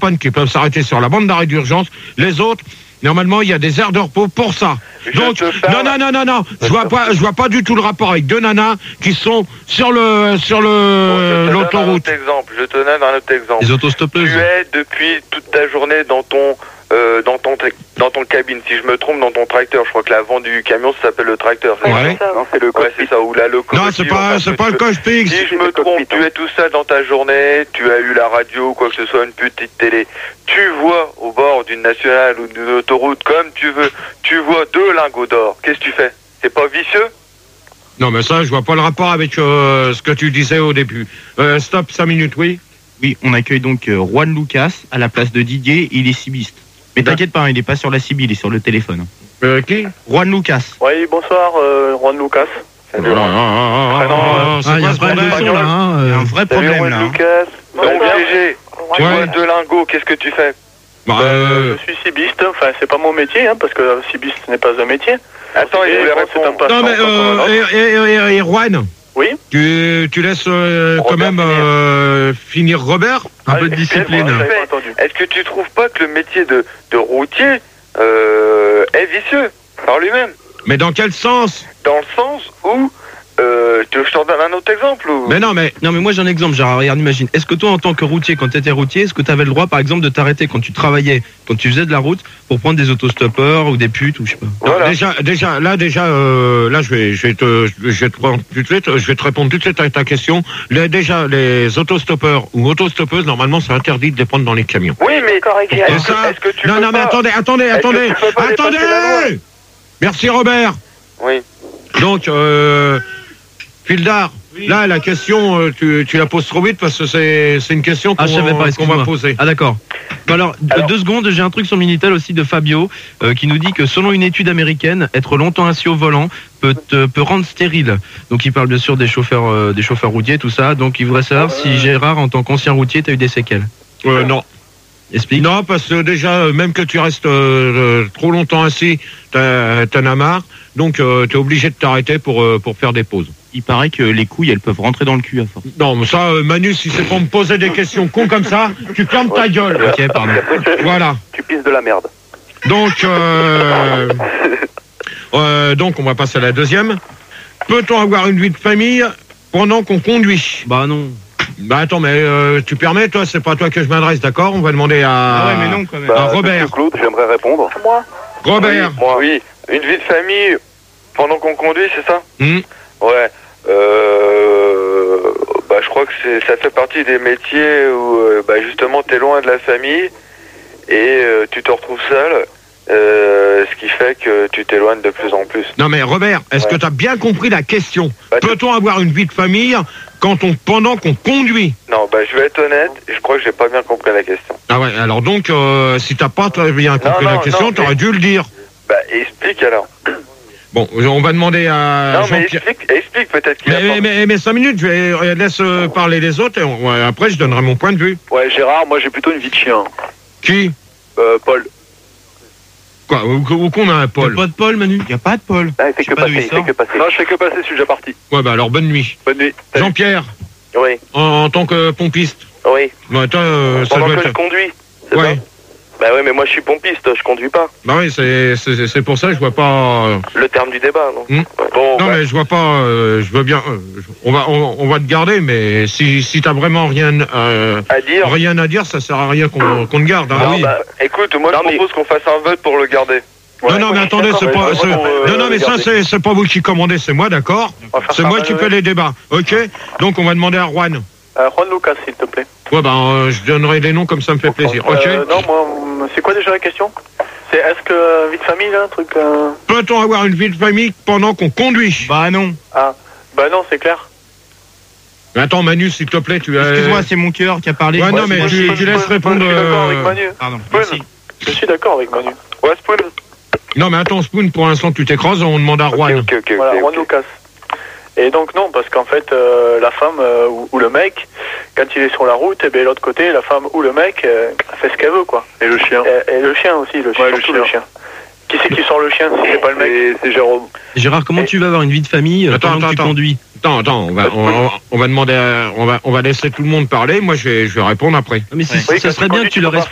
panne qui peuvent s'arrêter sur la bande d'arrêt d'urgence. Les autres, normalement, il y a des aires de repos pour ça. Donc, non. Je vois pas du tout le rapport avec deux nanas qui sont sur l'autoroute. Je te donne un autre exemple. Les autostoppeuses. Tu es depuis toute ta journée dans ton cabine. Si je me trompe, dans ton tracteur. Je crois que l'avant du camion, ça s'appelle le tracteur. Ouais. Non, c'est le cockpit. Ouais, c'est ça, ou la locomotive. Non, c'est pas le cockpit. Si je me trompe, tu es tout seul dans ta journée, tu as eu la radio ou quoi que ce soit, une petite télé. Tu vois au bord d'une nationale ou d'une autoroute, comme tu veux, tu vois deux lingots d'or. Qu'est-ce que tu fais? C'est pas vicieux? Non, mais ça, je vois pas le rapport avec ce que tu disais au début. Stop, 5 minutes, oui. Oui, on accueille donc Juan Lucas à la place de Didier, il est cibiste. Mais t'inquiète pas, il n'est pas sur la cible, il est sur le téléphone. Qui? Juan Lucas. Oui, bonsoir, Juan Lucas. Il y a un vrai problème là. Lucas. Donc, GG, tu vois deux lingots, qu'est-ce que tu fais? Je suis cibiste, enfin c'est pas mon métier, parce que cibiste ce n'est pas un métier. Attends, il voulait répondre. Non mais et Juan, oui. Tu laisses quand même finir Robert. Un peu de discipline. Est-ce que tu trouves pas que le métier de routier est vicieux par lui-même? Mais dans quel sens? Dans le sens où tu veux que je t'en donne un autre exemple ou... Non mais moi j'ai un exemple, Gérard. Regarde, imagine. Est-ce que toi en tant que routier, quand tu étais routier, est-ce que tu avais le droit par exemple de t'arrêter quand tu travaillais, quand tu faisais de la route, pour prendre des autostoppeurs ou des putes ou je sais pas? Voilà. Là je vais te répondre tout de suite. Je vais te répondre tout de suite à ta question. Les autostoppeurs ou autostoppeuses, normalement c'est interdit de les prendre dans les camions. Oui, mais est-ce que tu non mais attendez. Merci Robert. Oui. Donc Fildar, oui. Là la question tu la poses trop vite parce que c'est une question qu'on va poser. Ah d'accord. Alors 2 secondes, j'ai un truc sur Minitel aussi de Fabio qui nous dit que selon une étude américaine, être longtemps assis au volant peut rendre stérile. Donc il parle bien sûr des chauffeurs routiers, tout ça. Donc il voudrait savoir si Gérard, en tant qu'ancien routier, t'as eu des séquelles. Non. Explique. Non, parce que déjà, même que tu restes trop longtemps assis, t'en as marre. Donc t'es obligé de t'arrêter pour faire des pauses. Il paraît que les couilles, elles peuvent rentrer dans le cul à force. Non, mais ça, Manu, si c'est pour me poser des questions cons comme ça, tu fermes ta gueule. Ok, pardon. Voilà. Tu pisses de la merde. Donc, on va passer à la deuxième. Peut-on avoir une vie de famille pendant qu'on conduit? Bah non. Bah attends, mais tu permets, toi, c'est pas à toi que je m'adresse, d'accord? On va demander à... Ah ouais, mais non, quand même. À Robert. Claude, j'aimerais répondre. Moi. Robert. Oui, moi. Oui, une vie de famille pendant qu'on conduit, c'est ça? Ouais. Je crois que ça fait partie des métiers où justement t'es loin de la famille et tu te retrouves seul, ce qui fait que tu t'éloignes de plus en plus. Non mais Robert, est-ce que tu as bien compris la question? Peut-on avoir une vie de famille pendant qu'on conduit? Non, je vais être honnête, je crois que j'ai pas bien compris la question. Ah ouais, alors donc si t'as pas bien compris la question, t'aurais dû le dire. Explique alors. Bon, on va demander à... Non, mais explique peut-être qu'il mais 5 minutes, je laisse parler les autres et après je donnerai mon point de vue. Ouais, Gérard, moi j'ai plutôt une vie de chien. Qui? Paul. Quoi? Où qu'on a un Paul? Il n'y a pas de Paul, Manu? Il n'y a pas de Paul. Ah, il fait que passer, Non, je fais que passer, je suis déjà parti. Ouais, alors bonne nuit. Bonne nuit. Jean-Pierre? Oui. En tant que pompiste? Oui. Bah, pendant que je conduis, c'est ça? Bah oui, mais moi je suis pompiste, je conduis pas. Bah oui, c'est pour ça que je vois pas... Le terme du débat, non? Bon, non, mais je vois pas... je veux bien... on va te garder, mais si t'as vraiment rien à dire, ça sert à rien qu'on te garde. Hein. Non, écoute, moi je propose qu'on fasse un vote pour le garder. Non, mais attendez, c'est pas... Non, mais ça, c'est pas vous qui commandez, c'est moi, d'accord? C'est moi qui fais les débats, ok? Donc on va demander à Juan. Juan Lucas, s'il te plaît. Ouais, je donnerai des noms comme ça me fait plaisir, ok? Non, moi, c'est quoi déjà la question? C'est est-ce que vie de famille, là, un truc... Peut-on avoir une vie de famille pendant qu'on conduit? Bah non. Ah, bah non, c'est clair. Attends, Manu, s'il te plaît, tu as... Excuse-moi, c'est mon cœur qui a parlé. Ouais, non, mais tu laisses répondre... Je suis d'accord avec Manu. Pardon, merci. Je suis d'accord avec Manu. Ouais, Spoon. Non, mais attends, Spoon, pour l'instant, tu t'écrases, on demande à Juan. Ok. Voilà, Juan Lucas. Et donc non, parce qu'en fait, la femme ou le mec, quand il est sur la route, et bien l'autre côté, la femme ou le mec fait ce qu'elle veut, quoi. Et le chien. Et le chien aussi, le chien. Qui c'est qui sort le chien si c'est pas le mec? C'est Jérôme. Gérard, comment tu vas avoir une vie de famille pendant que tu conduis? Attends, on va demander, on va laisser tout le monde parler. Moi, je vais répondre après. Mais ça serait bien que tu leur